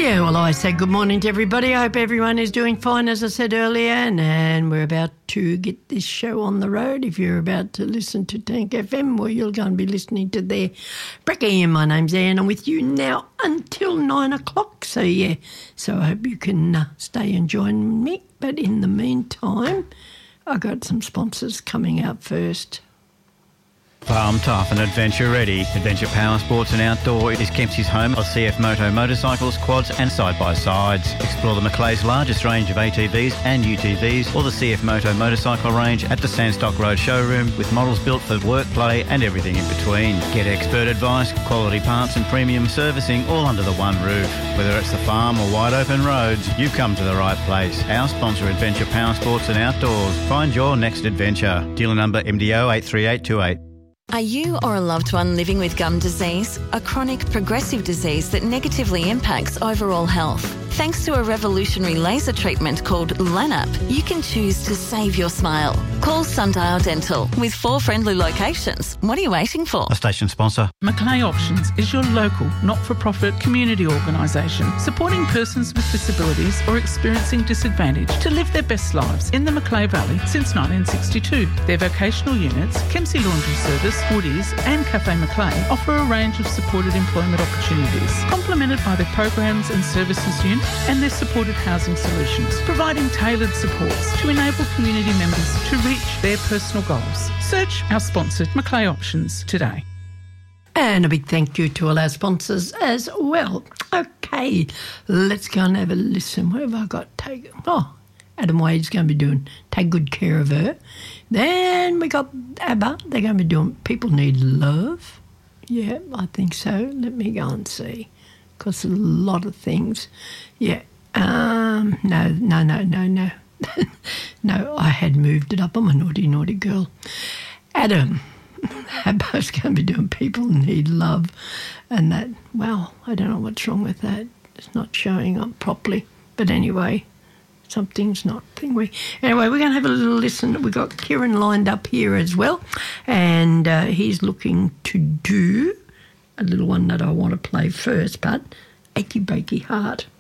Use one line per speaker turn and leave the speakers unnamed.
Yeah, well, I say good morning to everybody. I hope everyone is doing fine, as I said earlier, and we're about to get this show on the road. If you're about to listen to Tank FM, well, you're going to be listening to their Brecky, and my name's Anne. I'm with you now until 9 o'clock, so I hope you can stay and join me. But in the meantime, I've got some sponsors coming out first.
Farm tough and adventure ready. Adventure Power Sports and Outdoor is Kempsey's home of CF Moto motorcycles, quads and side-by-sides. Explore the Macleay's largest range of ATVs and UTVs or the CF Moto motorcycle range at the Sandstock Road showroom with models built for work, play and everything in between. Get expert advice, quality parts and premium servicing all under the one roof. Whether it's the farm or wide open roads, you've come to the right place. Our sponsor, Adventure Power Sports and Outdoors. Find your next adventure. Dealer number MDO 83828.
Are you or a loved one living with gum disease, a chronic progressive disease that negatively impacts overall health? Thanks to a revolutionary laser treatment called LANAP, you can choose to save your smile. Call Sundial Dental with 4 friendly locations. What are you waiting for?
A station sponsor.
Macleay Options is your local, not-for-profit community organisation supporting persons with disabilities or experiencing disadvantage to live their best lives in the Macleay Valley since 1962. Their vocational units, Kempsey Laundry Service, Woodies and Cafe Macleay offer a range of supported employment opportunities, complemented by their programs and services unit and their supported housing solutions, providing tailored supports to enable community members to reach their personal goals. Search our sponsored Macleay Options today.
And a big thank you to all our sponsors as well. Okay, let's go and have a listen. What have I got? Adam Wade's going to be Take Good Care of Her. Then we got ABBA. They're going to be doing People Need Love. Yeah, I think so. Let me go and see. Because a lot of things. Yeah. No. No, I had moved it up. I'm a naughty, naughty girl. Adam. ABBA's going to be doing People Need Love. And that, well, I don't know what's wrong with that. It's not showing up properly. But anyway, something's not thingy. Anyway, we're going to have a little listen. We've got Kieran lined up here as well. And he's looking to do a little one that I want to play first, but Achy Breaky Heart.